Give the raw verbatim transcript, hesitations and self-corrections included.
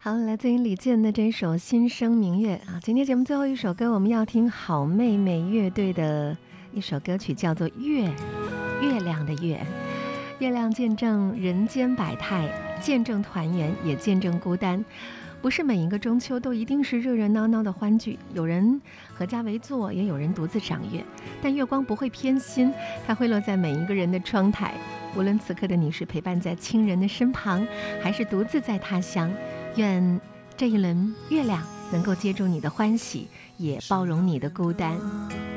好，来自于李健的这首《心声明月》啊。今天节目最后一首歌，我们要听好妹妹乐队的一首歌曲，叫做《月》，月亮的月。月亮见证人间百态，见证团圆，也见证孤单。不是每一个中秋都一定是热热闹闹的欢聚，有人合家围坐，也有人独自赏月。但月光不会偏心，它会落在每一个人的窗台。无论此刻的你是陪伴在亲人的身旁，还是独自在他乡，愿这一轮月亮能够接住你的欢喜，也包容你的孤单。